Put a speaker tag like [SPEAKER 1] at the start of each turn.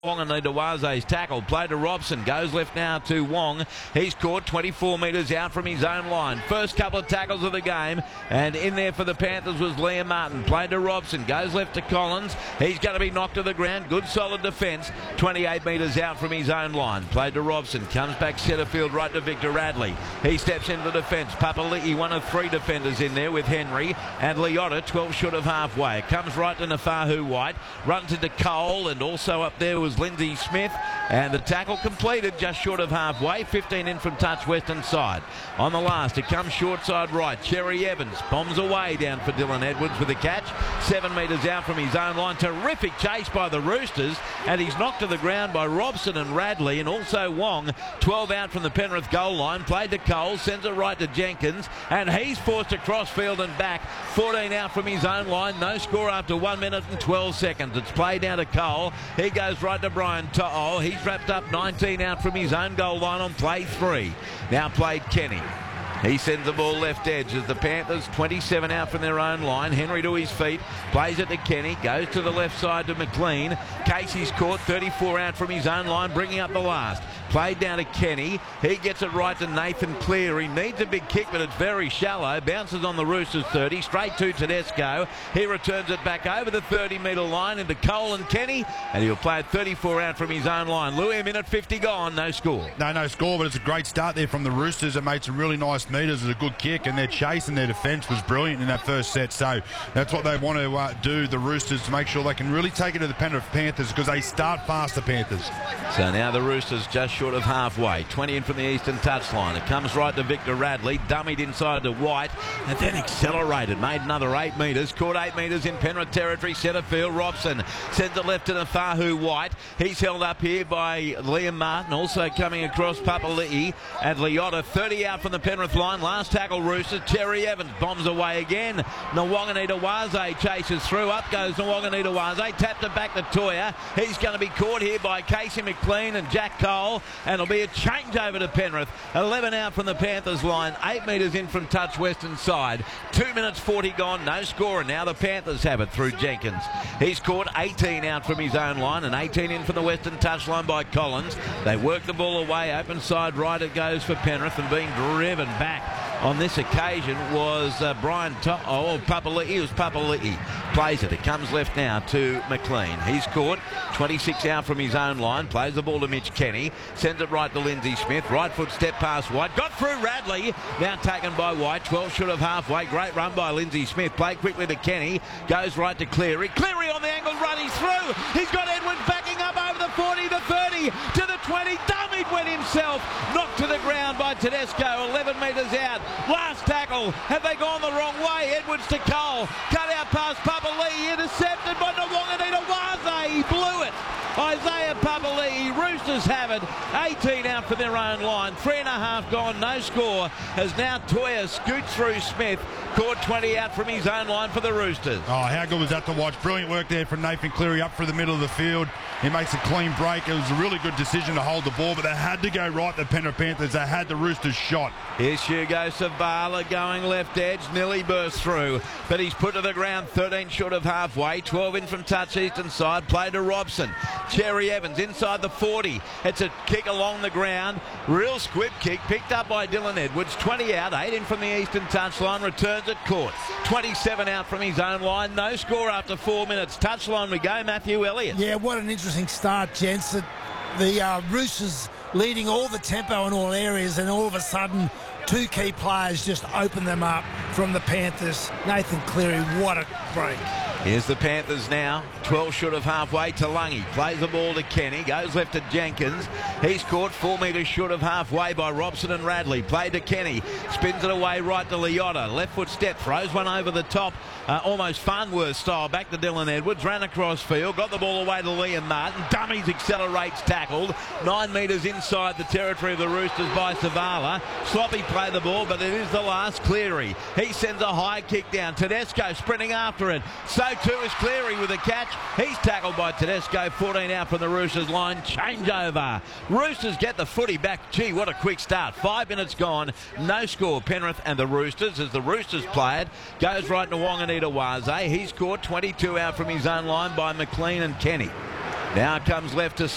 [SPEAKER 1] Wong and Nidawaze's tackle. Play to Robson. Goes left now to Wong. He's caught 24 metres out from his own line. First couple of tackles of the game. And in there for the Panthers was Liam Martin. Played to Robson. Goes left to Collins. He's going to be knocked to the ground. Good solid defence. 28 metres out from his own line. Played to Robson. Comes back centre field right to Victor Radley. He steps into the defence. Papali'i, one of three defenders in there with Henry. And Leota, 12 short of halfway. Comes right to Nafahu White. Runs into Cole. And also up there was Lindsay Smith, and the tackle completed just short of halfway. 15 in from touch western side. On the last, it comes short side right. Cherry Evans bombs away down for Dylan Edwards with the catch. 7 metres out from his own line. Terrific chase by the Roosters, and he's knocked to the ground by Robson and Radley, and also Wong. 12 out from the Penrith goal line. Played to Cole, sends it right to Jenkins, and he's forced across field and back. 14 out from his own line. No score after 1 minute and 12 seconds. It's played down to Cole. He goes right to Brian To'o. He's wrapped up 19 out from his own goal line on play 3. Now played Kenny. He sends the ball left edge as the Panthers 27 out from their own line. Henry to his feet, plays it to Kenny, goes to the left side to McLean. Casey's caught 34 out from his own line, bringing up the last. Played down to Kenny. He gets it right to Nathan Cleary. Needs a big kick, but it's very shallow. Bounces on the Roosters 30, straight to Tedesco. He returns it back over the 30-metre line into Cole and Kenny, and he'll play it 34 out from his own line. Louis, a minute 50 gone, no score.
[SPEAKER 2] No score, but it's a great start there from the Roosters. It made some really nice metres. It was a good kick, and their chase and their defence was brilliant in that first set. So that's what they want to do, the Roosters, to make sure they can really take it to the Penrith Panthers, because they start fast, the Panthers.
[SPEAKER 1] So now the Roosters just short of halfway. 20 in from the eastern touchline. It comes right to Victor Radley. Dummied inside to White, and then accelerated. Made another 8 metres. Caught 8 metres in Penrith territory. Centre field. Robson sends it left to Nafahu White. He's held up here by Liam Martin. Also coming across Papali'i and Leota. 30 out from the Penrith line. Last tackle Roosters. Cherry Evans bombs away again. Nwanganitawaze chases through. Up goes Nwanganitawaze. Tapped it back to Toya. He's going to be caught here by Casey McLean and Jack Cole. And it'll be a change over to Penrith. 11 out from the Panthers line. 8 metres in from touch western side. 2 minutes 40 gone. No score. And now the Panthers have it through Jenkins. He's caught 18 out from his own line and 18 in from the western touch line by Collins. They work the ball away. Open side right it goes for Penrith, and being driven back on this occasion was Brian Papali'i. It was Papali'i. Plays it. It comes left now to McLean. He's caught 26 out from his own line. Plays the ball to Mitch Kenny. Sends it right to Lindsay Smith. Right foot step past White. Got through Radley. Now taken by White. 12 short of halfway. Great run by Lindsay Smith. Played quickly to Kenny. Goes right to Cleary. Cleary on the angle run. He's through. He's got Edwards backing up over the 40, the 30, to the 20. Dummied went himself. Knocked to the ground by Tedesco. 11 metres out. Last tackle. Have they gone the wrong way? Edwards to Cole. Cut out past Papali'i. Intercepted by Nwanganitawaze. He blew it. Isaiah Papali'i. Roosters have it. 18 out for their own line. 3.5 gone. No score. As now Toya scoots through Smith. Caught 20 out from his own line for the Roosters.
[SPEAKER 2] Oh, how good was that to watch? Brilliant work there from Nathan Cleary up through the middle of the field. He makes a clean break. It was a really good decision to hold the ball, but they had to go right, the Penrith Panthers. They had the Roosters shot.
[SPEAKER 1] Here's Hugo Savala going left edge. Nearly burst through, but he's put to the ground 13 short of halfway. 12 in from touch eastern side. Play to Robson. Cherry Evans inside the 40. It's a kick along the ground. Real squib kick picked up by Dylan Edwards. 20 out. 8 in from the eastern touchline. Returns it caught. 27 out from his own line. No score after 4 minutes. Touchline we go. Matthew Elliott.
[SPEAKER 3] Yeah, what an interesting start, gents. The Roosters leading all the tempo in all areas, and all of a sudden 2 key players just open them up from the Panthers. Nathan Cleary, what a break.
[SPEAKER 1] Here's the Panthers now. 12 short of halfway. Talangi plays the ball to Kenny. Goes left to Jenkins. He's caught 4 metres short of halfway by Robson and Radley. Played to Kenny. Spins it away right to Leota. Left foot step. Throws one over the top. Almost Farnworth style. Back to Dylan Edwards. Ran across field. Got the ball away to Liam Martin. Dummies, accelerates, tackled. 9 metres inside the territory of the Roosters by Savala. Sloppy play the ball, but it is the last. Cleary. He sends a high kick down. Tedesco sprinting after it. So too is Cleary with a catch. He's tackled by Tedesco. 14 out from the Roosters line. Changeover. Roosters get the footy back. Gee, what a quick start. 5 minutes gone. No score. Penrith and the Roosters, as the Roosters play it. Goes right to Nwanganitawaze. He's caught 22 out from his own line by McLean and Kenny. Now comes left to